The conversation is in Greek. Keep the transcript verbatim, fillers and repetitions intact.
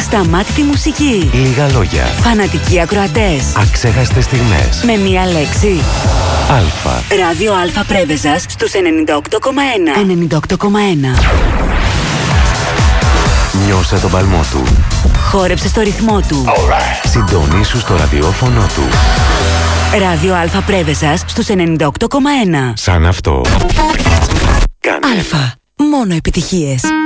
Ασταμάτητη μουσική. Λίγα λόγια. Φανατικοί ακροατές. Αξέχαστες στιγμές. Με μία λέξη. Αλφα. Ράδιο Αλφα Πρέβεζας στους ενενήντα οκτώ κόμμα ένα. ενενήντα οκτώ κόμμα ένα. Νιώσε τον παλμό του. Χόρεψε στο ρυθμό του. Right. Συντονίσου στο ραδιόφωνο του. Ράδιο Αλφα Πρέβεζας στους ενενήντα οκτώ κόμμα ένα. Σαν αυτό. Αλφα. Μόνο επιτυχίες.